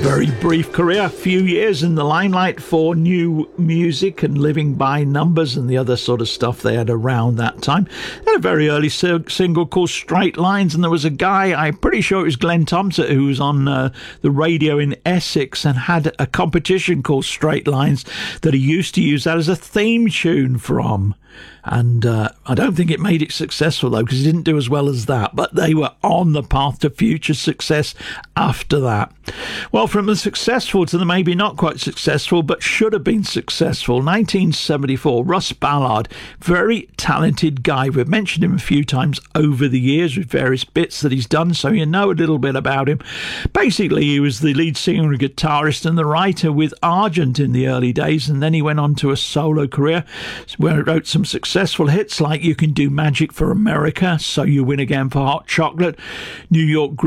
Very brief career, a few years in the limelight for new music and Living by Numbers and the other sort of stuff they had around that time. They had a very early single called Straight Lines, and there was a guy, I'm pretty sure it was Glenn Thompson, who was on the radio in Essex and had a competition called Straight Lines that he used to use that as a theme tune from. And I don't think it made it successful, though, because it didn't do as well as that. But they were on the path to future success after that. Well, from the successful to the maybe not quite successful, but should have been successful, 1974, Russ Ballard, very talented guy. We've mentioned him a few times over the years with various bits that he's done, so you know a little bit about him. Basically, he was the lead singer and guitarist and the writer with Argent in the early days, and then he went on to a solo career where he wrote some successful hits like You Can Do Magic for America, So You Win Again for Hot Chocolate, New York